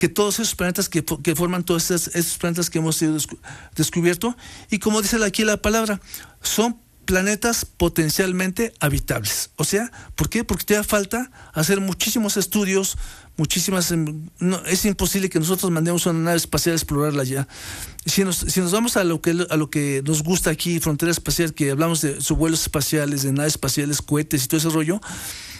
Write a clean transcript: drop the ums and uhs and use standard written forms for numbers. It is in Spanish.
que todos esos planetas que forman todos esos planetas que hemos descubierto, y como dice aquí la palabra, son planetas potencialmente habitables. O sea, ¿por qué? Porque todavía falta hacer muchísimos estudios, no, es imposible que nosotros mandemos una nave espacial a explorarla ya. Si nos vamos a lo que nos gusta aquí, frontera espacial, que hablamos de subvuelos espaciales, de naves espaciales, cohetes y todo ese rollo,